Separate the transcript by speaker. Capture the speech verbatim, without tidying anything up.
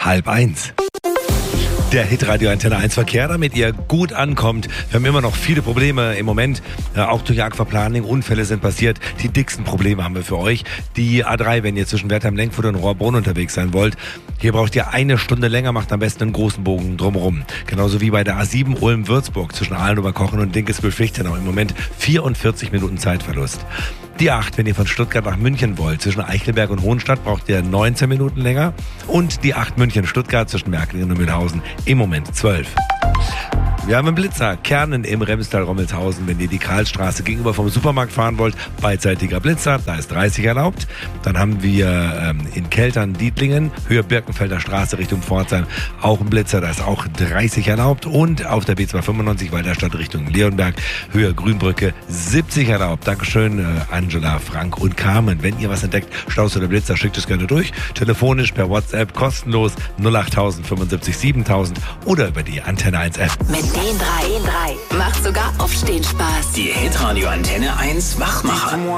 Speaker 1: halb eins. Der Hitradio Antenne eins Verkehr, damit ihr gut ankommt. Wir haben immer noch viele Probleme im Moment, äh, auch durch Aquaplaning. Unfälle sind passiert. Die dicksten Probleme haben wir für euch. Die A drei, wenn ihr zwischen Wertheim-Lenkfurt und Rohrbrunn unterwegs sein wollt. Hier braucht ihr eine Stunde länger, macht am besten einen großen Bogen drumherum. Genauso wie bei der A sieben Ulm-Würzburg zwischen Ahlenoberkochen und Dinkelsbühl-Fichtenau. Im Moment vierundvierzig Minuten Zeitverlust. Die acht, wenn ihr von Stuttgart nach München wollt. Zwischen Eichelberg und Hohenstadt braucht ihr neunzehn Minuten länger. Und die acht München-Stuttgart zwischen Märklingen und Mühlhausen im Moment zwölf. Wir haben einen Blitzer, Kernen im Remstal-Rommelshausen. Wenn ihr die Karlstraße gegenüber vom Supermarkt fahren wollt, beidseitiger Blitzer, da ist dreißig erlaubt. Dann haben wir ähm, in Keltern, Dietlingen, Höhe Birkenfelder Straße Richtung Pforzheim auch ein Blitzer, da ist auch dreißig erlaubt. Und auf der B zweihundertfünfundneunzig Walderstadt Richtung Leonberg, Höhe Grünbrücke, siebzig erlaubt. Dankeschön, äh, Angela, Frank und Carmen. Wenn ihr was entdeckt, Staus oder Blitzer, schickt es gerne durch. Telefonisch per WhatsApp, kostenlos null acht null null fünfundsiebzig siebentausend oder über die Antenne eins App.
Speaker 2: Mit den drei, den drei macht sogar Aufstehen Spaß.
Speaker 3: Die Hitradio Antenne eins Wachmacher.